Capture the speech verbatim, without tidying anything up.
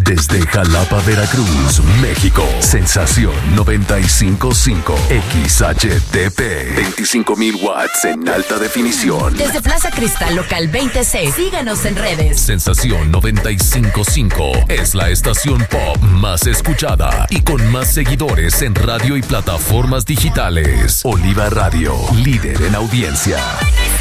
Desde Jalapa, Veracruz, México. Sensación noventa y cinco punto cinco X H T P. veinticinco mil watts en alta definición. Desde Plaza Cristal Local veinte C. Síganos en redes. Sensación noventa y cinco punto cinco es la estación pop más escuchada y con más seguidores en radio y plataformas digitales. Oliva Radio, líder en audiencia.